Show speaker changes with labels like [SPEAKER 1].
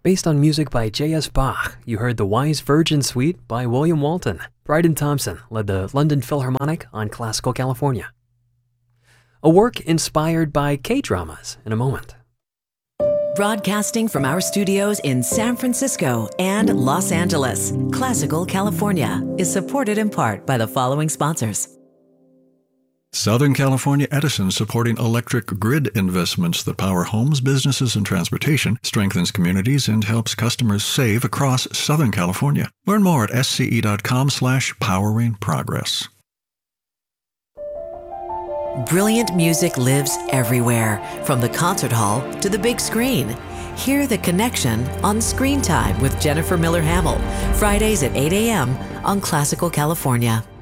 [SPEAKER 1] Based on music by J.S. Bach, you heard The Wise Virgin Suite by William Walton. Bryden Thompson led the London Philharmonic on Classical California. A work inspired by K-dramas in a moment.
[SPEAKER 2] Broadcasting from our studios in San Francisco and Los Angeles, Classical California is supported in part by the following sponsors.
[SPEAKER 3] Southern California Edison, supporting electric grid investments that power homes, businesses, and transportation, strengthens communities, and helps customers save across Southern California. Learn more at sce.com/poweringprogress.
[SPEAKER 2] Brilliant music lives everywhere, from the concert hall to the big screen. Hear The Connection on Screen Time with Jennifer Miller Hamill, Fridays at 8 a.m. on Classical California.